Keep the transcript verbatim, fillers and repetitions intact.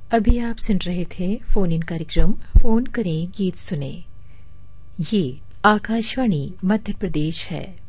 अभी आप सुन रहे थे फोन इन कार्यक्रम फोन करें गीत सुने। ये आकाशवाणी मध्य प्रदेश है।